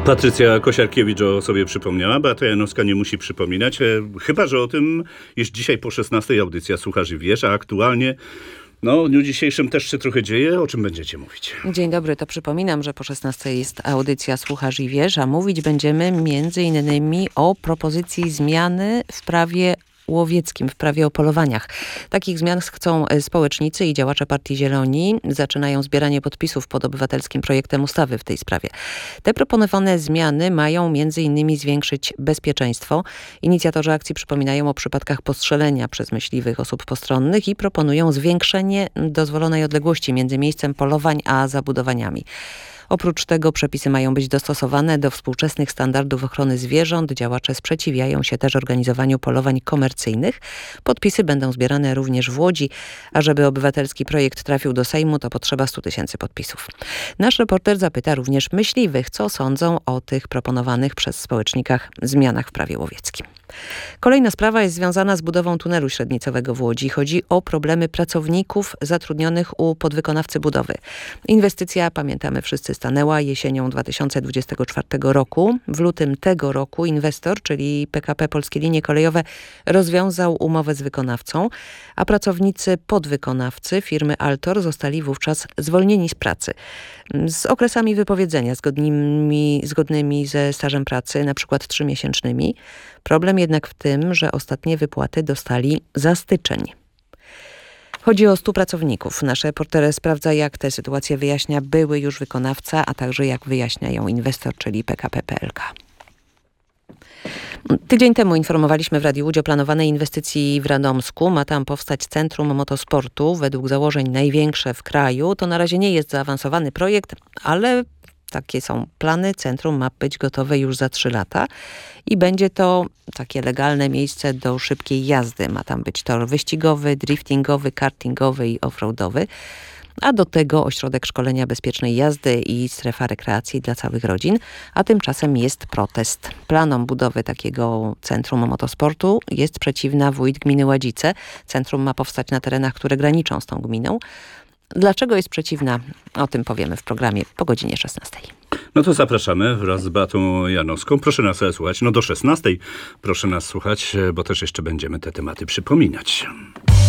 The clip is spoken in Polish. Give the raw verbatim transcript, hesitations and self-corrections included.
Patrycja Kosiarkiewicz o sobie przypomniała, Beata Janowska nie musi przypominać, e, chyba że o tym jest dzisiaj po szesnastej audycja Słuchasz i Wiesz, a aktualnie no, w dniu dzisiejszym też się trochę dzieje. O czym będziecie mówić? Dzień dobry, to przypominam, że po szesnastej jest audycja Słuchasz i Wiesz, a mówić będziemy między innymi o propozycji zmiany w prawie łowieckim, w prawie o polowaniach. Takich zmian chcą społecznicy i działacze Partii Zieloni. Zaczynają zbieranie podpisów pod obywatelskim projektem ustawy w tej sprawie. Te proponowane zmiany mają między innymi zwiększyć bezpieczeństwo. Inicjatorzy akcji przypominają o przypadkach postrzelenia przez myśliwych osób postronnych i proponują zwiększenie dozwolonej odległości między miejscem polowań a zabudowaniami. Oprócz tego przepisy mają być dostosowane do współczesnych standardów ochrony zwierząt. Działacze sprzeciwiają się też organizowaniu polowań komercyjnych. Podpisy będą zbierane również w Łodzi, a żeby obywatelski projekt trafił do Sejmu, to potrzeba stu tysięcy podpisów. Nasz reporter zapyta również myśliwych, co sądzą o tych proponowanych przez społecznikach zmianach w prawie łowieckim. Kolejna sprawa jest związana z budową tunelu średnicowego w Łodzi. Chodzi o problemy pracowników zatrudnionych u podwykonawcy budowy. Inwestycja, pamiętamy wszyscy, stanęła jesienią dwa tysiące dwudziestego czwartego roku. W lutym tego roku inwestor, czyli P K P Polskie Linie Kolejowe, rozwiązał umowę z wykonawcą, a pracownicy podwykonawcy firmy Altor zostali wówczas zwolnieni z pracy. Z okresami wypowiedzenia zgodnymi, zgodnymi ze stażem pracy, na przykład trzymiesięcznymi. Problem jednak w tym, że ostatnie wypłaty dostali za styczeń. Chodzi o stu pracowników. Nasz reporter sprawdza, jak tę sytuację wyjaśnia były już wykonawca, a także jak wyjaśnia ją inwestor, czyli P K P P L K. Tydzień temu informowaliśmy w Radiu Łódź o planowanej inwestycji w Radomsku. Ma tam powstać Centrum Motosportu, według założeń największe w kraju. To na razie nie jest zaawansowany projekt, ale takie są plany. Centrum ma być gotowe już za trzy lata i będzie to takie legalne miejsce do szybkiej jazdy. Ma tam być tor wyścigowy, driftingowy, kartingowy i offroadowy, a do tego ośrodek szkolenia bezpiecznej jazdy i strefa rekreacji dla całych rodzin. A tymczasem jest protest. Planom budowy takiego centrum motosportu jest przeciwna wójt gminy Ładzice. Centrum ma powstać na terenach, które graniczą z tą gminą. Dlaczego jest przeciwna? O tym powiemy w programie po godzinie szesnastej. No to zapraszamy wraz z Beatą Janowską. Proszę nas słuchać. No do szesnastej proszę nas słuchać, bo też jeszcze będziemy te tematy przypominać.